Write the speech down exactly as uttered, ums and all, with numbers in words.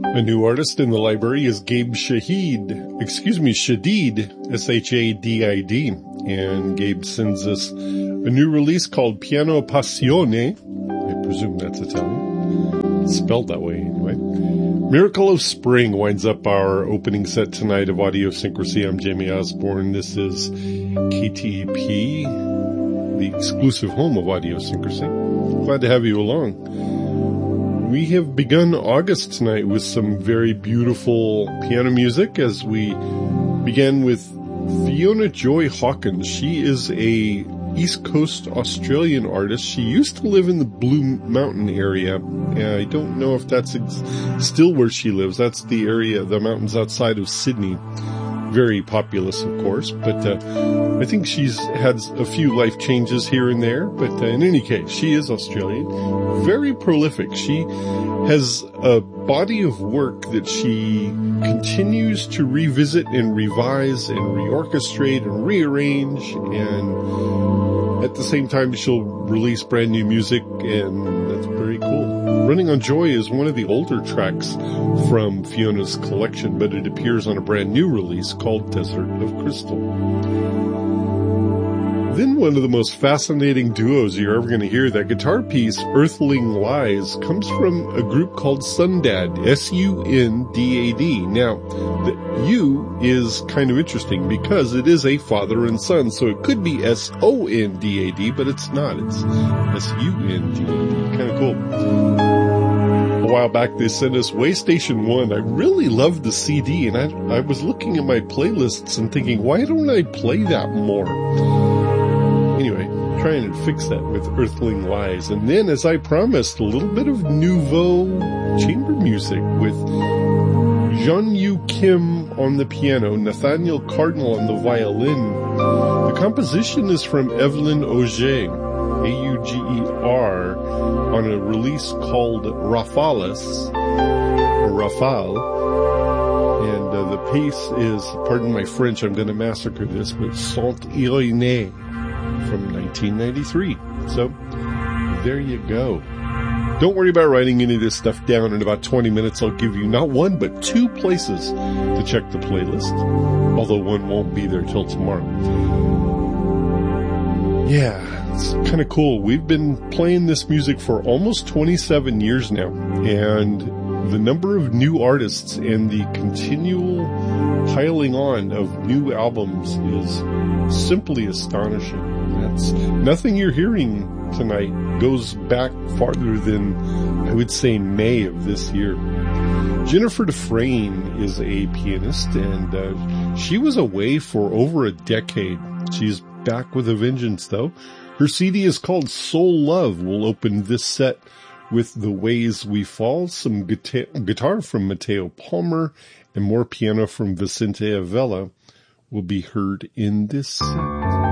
A new artist in the library is Gabe Shahid, excuse me, Shadid, S H A D I D. And Gabe sends us a new release called Piano Passione. I presume that's Italian. It's spelled that way anyway. Miracle of Spring winds up our opening set tonight of Audiosyncrasy. I'm Jamie Osborne. This is K T E P, the exclusive home of Audiosyncrasy. Glad to have you along. We have begun August tonight with some very beautiful piano music as we begin with Fiona Joy Hawkins. She is a East Coast Australian artist. She used to live in the Blue Mountain area. I don't know if that's ex- still where she lives. That's the area, the mountains outside of Sydney. Very populous, of course, but uh, I think she's had a few life changes here and there. But uh, in any case, she is Australian, very prolific. She has a body of work that she continues to revisit and revise and reorchestrate and rearrange, and at the same time she'll release brand new music, and that's very cool. Running on Joy is one of the older tracks from Fiona's collection, but it appears on a brand new release called Desert of Crystal. Then one of the most fascinating duos you're ever going to hear, that guitar piece, Earthling Lies, comes from a group called Sundad, S U N D A D. Now, the U is kind of interesting because it is a father and son, so it could be S O N D A D, but it's not. It's S U N D A D. Kind of cool. A while back they sent us Waystation one. I really loved the C D, and I, I was looking at my playlists and thinking, why don't I play that more? Anyway, trying to fix that with Earthling Lies. And then, as I promised, a little bit of nouveau chamber music with Jeon-Yu Kim on the piano, Nathaniel Cardinal on the violin. The composition is from Evelyn Auger, A U G E R, on a release called Rafales, or Rafale. And uh, the piece is, pardon my French, I'm going to massacre this, but Saint-Irénée from nineteen ninety-three. So, there you go. Don't worry about writing any of this stuff down. In about twenty minutes, I'll give you not one, but two places to check the playlist. Although one won't be there till tomorrow. Yeah, it's kind of cool. We've been playing this music for almost twenty-seven years now. And the number of new artists and the continual piling on of new albums is simply astonishing. That's nothing you're hearing tonight goes back farther than, I would say, May of this year. Jennifer Dufresne is a pianist, and uh, she was away for over a decade. She's back with a vengeance, though. Her C D is called Soul Love. We'll open this set with The Ways We Fall, some guitar, guitar from Matteo Palmer, and more piano from Vicente Avella will be heard in this set.